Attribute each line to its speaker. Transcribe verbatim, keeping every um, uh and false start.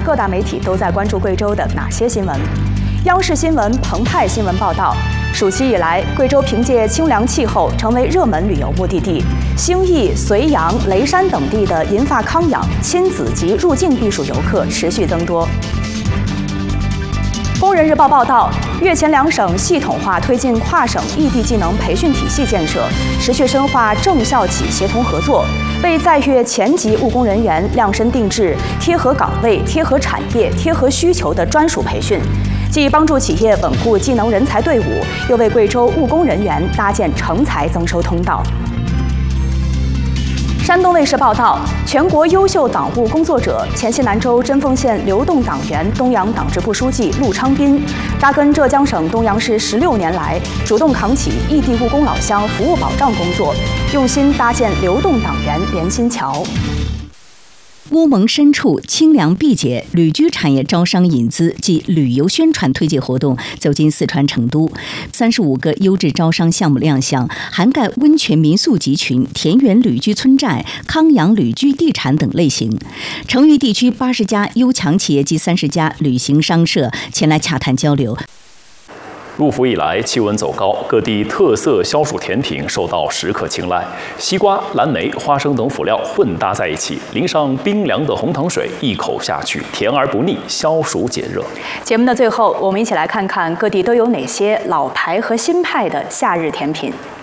Speaker 1: 各大媒体都在关注贵州的哪些新闻？央视新闻澎湃新闻报道，暑期以来，贵州凭借清凉气候成为热门旅游目的地，兴义、绥阳、雷山等地的银发康养、亲子及入境避暑游客持续增多。工人日报报道，粤黔两省系统化推进跨省异地技能培训体系建设，持续深化政校企协同合作，为在粤黔籍务工人员量身定制、贴合岗位、贴合产业、贴合需求的专属培训，既帮助企业稳固技能人才队伍，又为贵州务工人员搭建成才增收通道。山东卫视报道，全国优秀党务工作者、黔西南州针丰县流动党员东阳党支部书记陆昌斌，扎根浙江省东阳市十六年来，主动扛起异地务工老乡服务保障工作，用心搭建流动党员连心桥。
Speaker 2: 乌蒙深处清凉避解旅居产业招商引资及旅游宣传推介活动走进四川成都，三十五个优质招商项目亮相，涵盖温泉民宿集群、田园旅居村寨、康养旅居地产等类型。成渝地区八十家优强企业及三十家旅行商社前来洽谈交流。
Speaker 3: 入伏以来，气温走高，各地特色消暑甜品受到食客青睐。西瓜、蓝莓、花生等辅料混搭在一起，淋上冰凉的红糖水，一口下去，甜而不腻，消暑解热。
Speaker 1: 节目的最后，我们一起来看看各地都有哪些老牌和新派的夏日甜品。